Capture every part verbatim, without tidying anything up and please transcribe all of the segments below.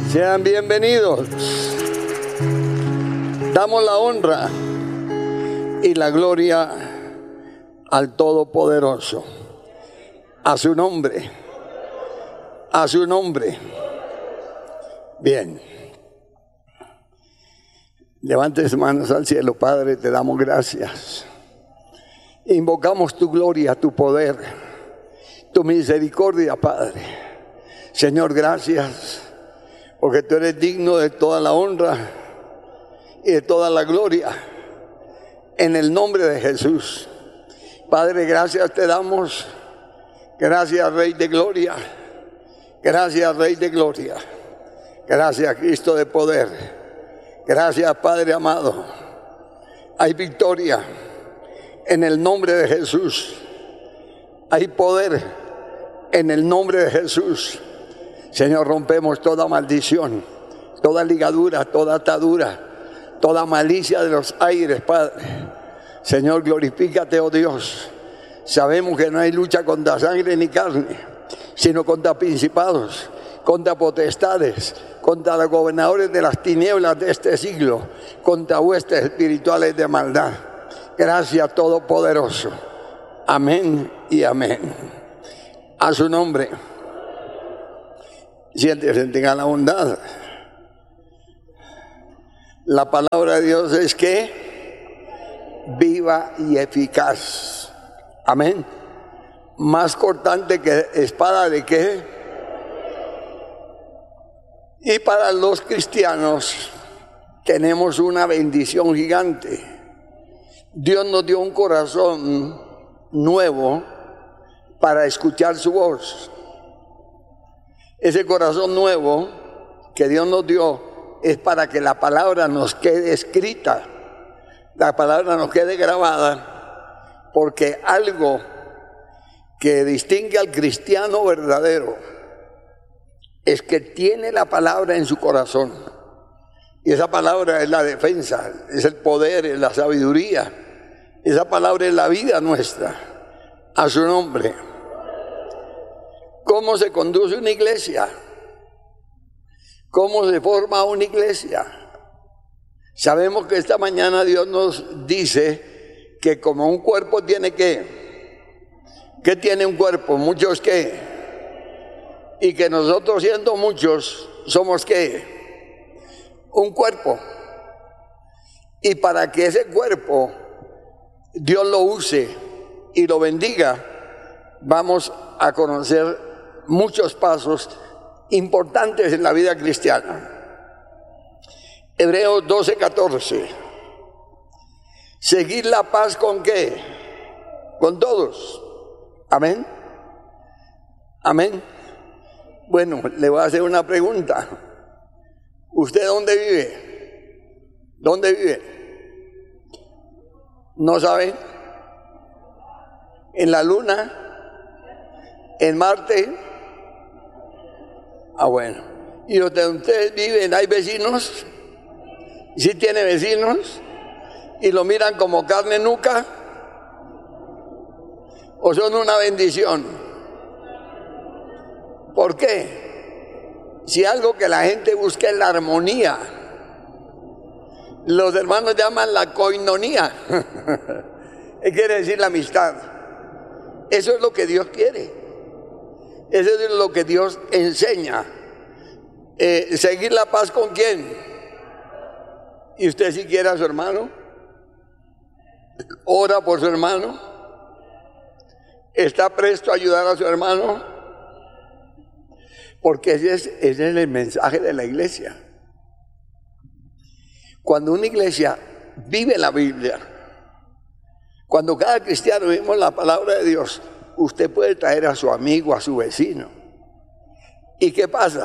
Sean bienvenidos. Damos la honra y la gloria al Todopoderoso. A su nombre. A su nombre. Bien. Levante sus manos al cielo. Padre, te damos gracias. Invocamos tu gloria, tu poder, tu misericordia, Padre. Señor, gracias, porque tú eres digno de toda la honra y de toda la gloria. En el nombre de Jesús. Padre, gracias te damos. Gracias, Rey de Gloria. Gracias, Rey de Gloria. Gracias, Cristo de poder. Gracias, Padre amado. Hay victoria en el nombre de Jesús. Hay poder en el nombre de Jesús. Señor, rompemos toda maldición, toda ligadura, toda atadura, toda malicia de los aires, Padre. Señor, glorifícate, oh Dios. Sabemos que no hay lucha contra sangre ni carne, sino contra principados, contra potestades, contra los gobernadores de las tinieblas de este siglo, contra huestes espirituales de maldad. Gracias, Todopoderoso. Amén y amén. A su nombre. Siéntese, tenga la bondad. La palabra de Dios es que viva y eficaz. Amén. Más cortante que espada de qué. Y para los cristianos tenemos una bendición gigante. Dios nos dio un corazón nuevo para escuchar su voz. Ese corazón nuevo que Dios nos dio es para que la palabra nos quede escrita, la palabra nos quede grabada, porque algo que distingue al cristiano verdadero es que tiene la palabra en su corazón. Y esa palabra es la defensa, es el poder, es la sabiduría. Esa palabra es la vida nuestra. A su nombre. ¿Cómo se conduce una iglesia? ¿Cómo se forma una iglesia? Sabemos que esta mañana Dios nos dice que como un cuerpo tiene que, ¿qué tiene un cuerpo? Muchos qué. Y que nosotros siendo muchos somos qué, un cuerpo. Y para que ese cuerpo Dios lo use y lo bendiga, vamos a conocer muchos pasos importantes en la vida cristiana. Hebreos doce, catorce. Seguir la paz con qué? Con todos. Amén. Amén. Bueno, le voy a hacer una pregunta. ¿Usted dónde vive? ¿Dónde vive? ¿No sabe? ¿En la luna? ¿En Marte? Ah, bueno. ¿Y donde ustedes viven hay vecinos? ¿Sí tiene vecinos? ¿Y lo miran como carne nuca? ¿O son una bendición? ¿Por qué? Si algo que la gente busca es la armonía, los hermanos llaman la koinonía. ¿Qué quiere decir la amistad? Eso es lo que Dios quiere. Eso es lo que Dios enseña. Eh, ¿Seguir la paz con quién? ¿Y usted si quiere a su hermano? ¿Ora por su hermano? ¿Está presto a ayudar a su hermano? Porque ese es, ese es el mensaje de la iglesia. Cuando una iglesia vive la Biblia, cuando cada cristiano vivimos la palabra de Dios, usted puede traer a su amigo, a su vecino. ¿Y qué pasa?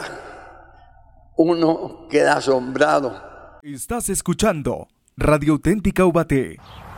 Uno queda asombrado. Estás escuchando Radio Auténtica Ubaté.